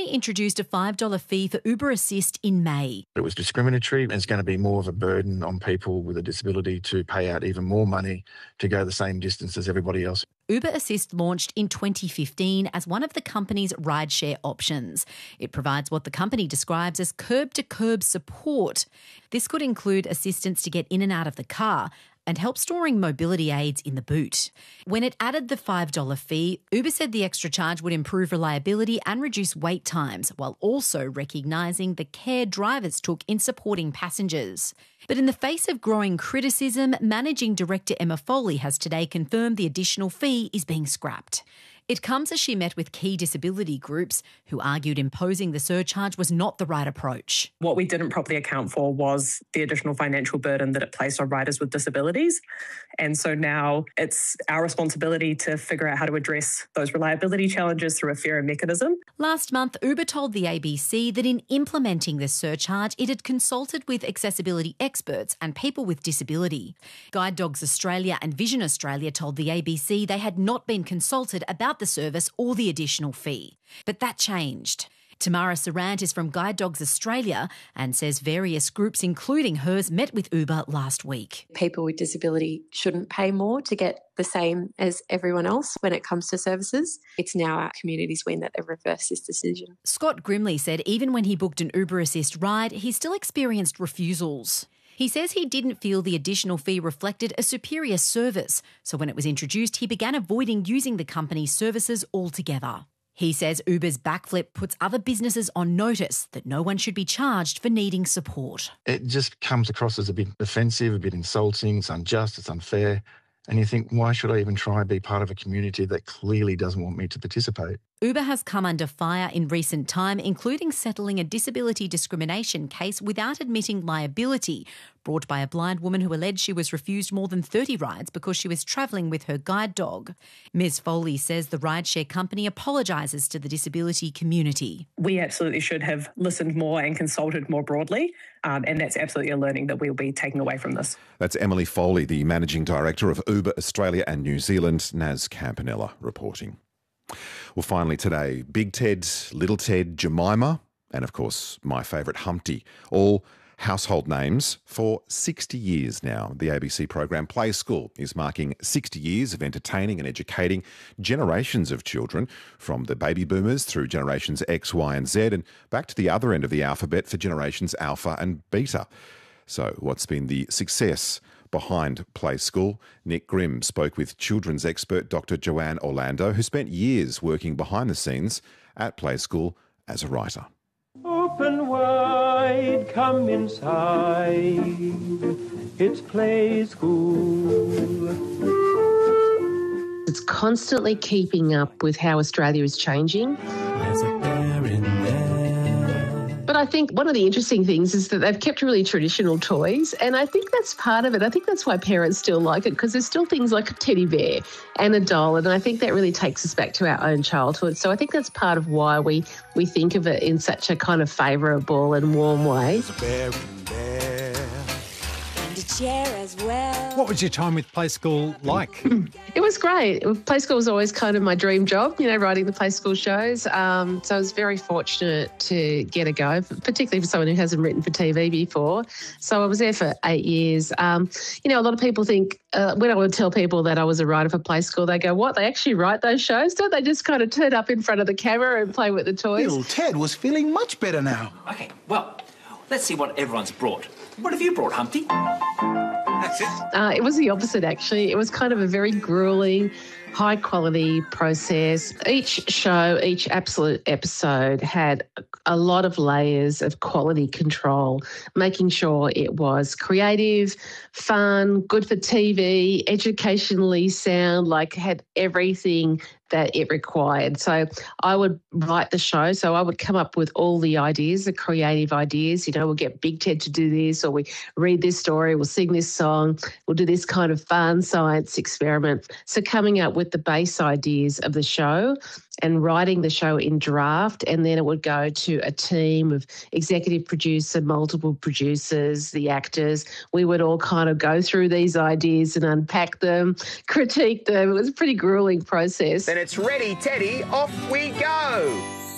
company introduced a $5 fee for Uber Assist in May. It was discriminatory and it's going to be more of a burden on people with a disability to pay out even more money to go the same distance as everybody else. Uber Assist launched in 2015 as one of the company's rideshare options. It provides what the company describes as curb-to-curb support. This could include assistance to get in and out of the car and help storing mobility aids in the boot. When it added the $5 fee, Uber said the extra charge would improve reliability and reduce wait times, while also recognising the care drivers took in supporting passengers. But in the face of growing criticism, Managing Director Emma Foley has today confirmed the additional fee is being scrapped. It comes as she met with key disability groups who argued imposing the surcharge was not the right approach. What we didn't properly account for was the additional financial burden that it placed on riders with disabilities. And so now it's our responsibility to figure out how to address those reliability challenges through a fairer mechanism. Last month, Uber told the ABC that in implementing this surcharge, it had consulted with accessibility experts and people with disability. Guide Dogs Australia and Vision Australia told the ABC they had not been consulted about the service or the additional fee. But that changed. Tamara Sarant is from Guide Dogs Australia and says various groups, including hers, met with Uber last week. People with disability shouldn't pay more to get the same as everyone else when it comes to services. It's now our community's win that they've reversed this decision. Scott Grimley said even when he booked an Uber Assist ride, he still experienced refusals. He says he didn't feel the additional fee reflected a superior service, so when it was introduced, he began avoiding using the company's services altogether. He says Uber's backflip puts other businesses on notice that no one should be charged for needing support. It just comes across as a bit offensive, a bit insulting, it's unjust, it's unfair. And you think, why should I even try and be part of a community that clearly doesn't want me to participate? Uber has come under fire in recent time, including settling a disability discrimination case without admitting liability, brought by a blind woman who alleged she was refused more than 30 rides because she was travelling with her guide dog. Ms Foley says the rideshare company apologises to the disability community. We absolutely should have listened more and consulted more broadly, and that's absolutely a learning that we'll be taking away from this. That's Emily Foley, the Managing Director of Uber Australia and New Zealand, Naz Campanella reporting. Well, finally today, Big Ted, Little Ted, Jemima, and of course my favourite Humpty, all household names for 60 years now. The ABC program Play School is marking 60 years of entertaining and educating generations of children, from the baby boomers through generations X, Y and Z, and back to the other end of the alphabet for generations Alpha and Beta. So what's been the success behind Play School? Nick Grimm spoke with children's expert Dr. Joanne Orlando, who spent years working behind the scenes at Play School as a writer. Open wide, come inside, it's Play School. It's constantly keeping up with how Australia is changing. There's a bear in there. But I think one of the interesting things is that they've kept really traditional toys, and I think that's part of it. I think that's why parents still like it, because there's still things like a teddy bear and a doll, and I think that really takes us back to our own childhood. So I think that's part of why we think of it in such a kind of favourable and warm way. There's a bear in there. And a chair as well. What was your time with Play School like? It was great. Play School was always kind of my dream job, writing the Play School shows. So I was very fortunate to get a go, particularly for someone who hasn't written for TV before. So I was there for 8 years. A lot of people think, when I would tell people that I was a writer for Play School, they go, what, they actually write those shows? Don't they just kind of turn up in front of the camera and play with the toys? Little Ted was feeling much better now. OK, well, let's see what everyone's brought. What have you brought, Humpty? That's it. It was the opposite, actually. It was kind of a very gruelling, high-quality process. Each show, each absolute episode had a lot of layers of quality control, making sure it was creative, fun, good for TV, educationally sound, had everything that it required. So I would write the show. So I would come up with all the ideas, the creative ideas. We'll get Big Ted to do this, or we read this story, we'll sing this song, we'll do this kind of fun science experiment. So coming up with the base ideas of the show and writing the show in draft, and then it would go to a team of executive producer, multiple producers, the actors. We would all kind of go through these ideas and unpack them, critique them. It was a pretty grueling process. Then it's ready, Teddy, off we go.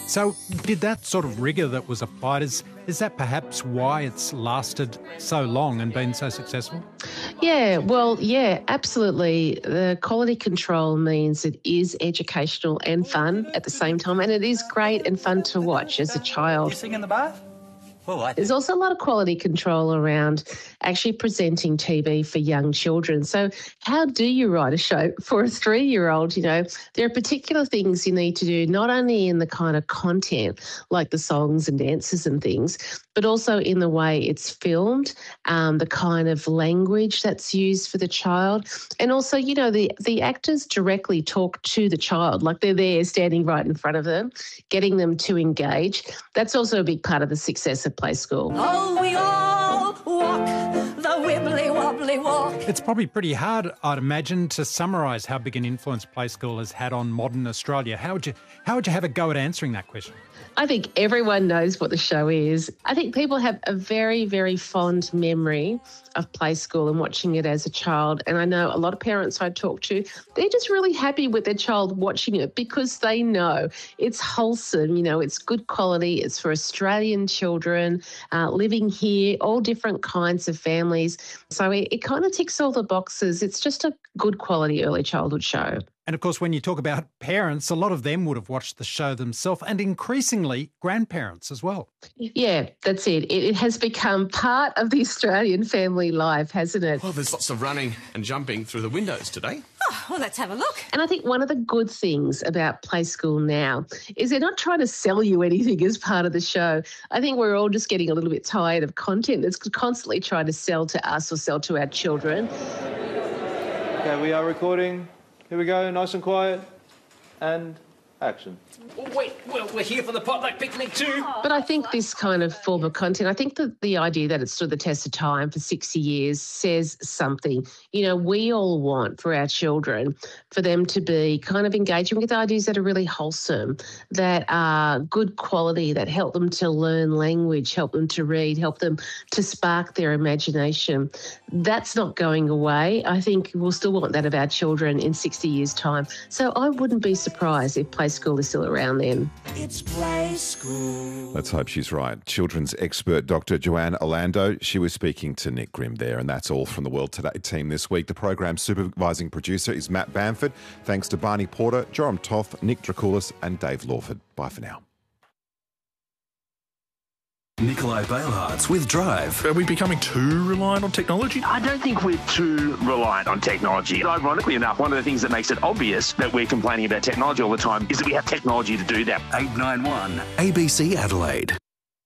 So did that sort of rigour that was applied, is that perhaps why it's lasted so long and been so successful? Yeah, well, yeah, absolutely. The quality control means it is educational and fun at the same time, and it is great and fun to watch as a child. You sing in the bath? Well, There's also a lot of quality control around actually presenting TV for young children. So how do you write a show for a 3-year-old? You know, there are particular things you need to do, not only in the kind of content like the songs and dances and things, but also in the way it's filmed, the kind of language that's used for the child. And also, you know, the actors directly talk to the child, like they're there standing right in front of them, getting them to engage. That's also a big part of the success of Play School. Oh, we all walk the wibbly wobbly walk. It's probably pretty hard, I'd imagine, to summarise how big an influence Play School has had on modern Australia. How would you have a go at answering that question? I think everyone knows what the show is. I think people have a very, very fond memory of Play School and watching it as a child. And I know a lot of parents I talk to, they're just really happy with their child watching it because they know it's wholesome, you know, it's good quality, it's for Australian children living here, all different kinds of families. So it kind of ticks all the boxes. It's just a good quality early childhood show. And of course, when you talk about parents, a lot of them would have watched the show themselves, and increasingly grandparents as well. Yeah, that's it. It has become part of the Australian family life, hasn't it? Well, there's lots of running and jumping through the windows today. Oh, well, let's have a look. And I think one of the good things about Play School now is they're not trying to sell you anything as part of the show. I think we're all just getting a little bit tired of content that's constantly trying to sell to us or sell to our children. Okay, we are recording. Here we go, nice and quiet, and action. Wait, well, we're here for the potluck picnic too. But I think this kind of form of content, I think that the idea that it stood the test of time for 60 years says something. You know, we all want for our children, for them to be kind of engaging with ideas that are really wholesome, that are good quality, that help them to learn language, help them to read, help them to spark their imagination. That's not going away. I think we'll still want that of our children in 60 years' time. So I wouldn't be surprised if Play School is still around then. It's Play School. Let's hope she's right. Children's expert Dr. Joanne Orlando. She was speaking to Nick Grimm there, and that's all from the World Today team this week. The program's supervising producer is Matt Bamford. Thanks to Barney Porter, Joram Toth, Nick Dracoulis and Dave Lawford. Bye for now. Nikolai Bailhartz with Drive. Are we becoming too reliant on technology? I don't think we're too reliant on technology. Ironically enough, one of the things that makes it obvious that we're complaining about technology all the time is that we have technology to do that. 891 ABC Adelaide.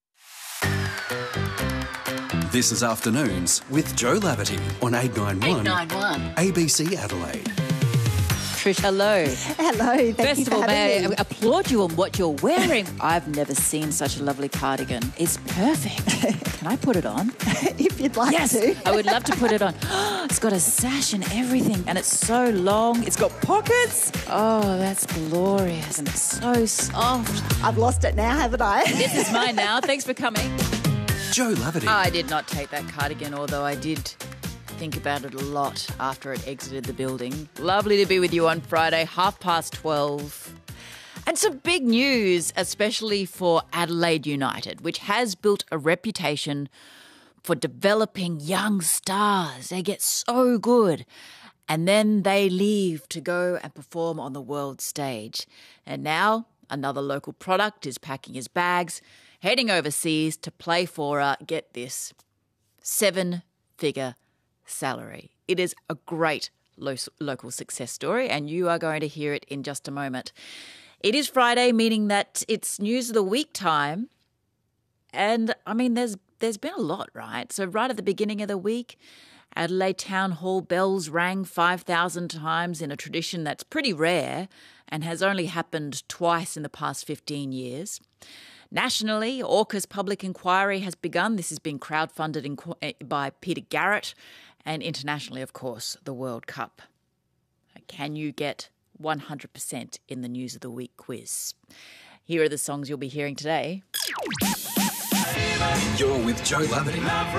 This is Afternoons with Joe Laverty on 891 ABC Adelaide. Trish, hello. Hello. First of all, may I applaud you on what you're wearing. I've never seen such a lovely cardigan. It's perfect. Can I put it on? If you'd like to. Yes, I would love to put it on. It's got a sash and everything, and it's so long. It's got pockets. Oh, that's glorious, and it's so soft. I've lost it now, haven't I? This is mine now. Thanks for coming. Joe Laverty. I did not take that cardigan, although I did think about it a lot after it exited the building. Lovely to be with you on Friday, 12:30. And some big news, especially for Adelaide United, which has built a reputation for developing young stars. They get so good, and then they leave to go and perform on the world stage. And now another local product is packing his bags, heading overseas to play for, get this, 7-figure salary. It is a great local success story, and you are going to hear it in just a moment. It is Friday, meaning that it's News of the Week time. And, I mean, there's been a lot, right? So right at the beginning of the week, Adelaide Town Hall bells rang 5,000 times in a tradition that's pretty rare and has only happened twice in the past 15 years. Nationally, Orca's public inquiry has begun. This has been crowdfunded by Peter Garrett. And internationally, of course, the World Cup. Can you get 100% in the News of the Week quiz? Here are the songs you'll be hearing today. You're with Joe Laverty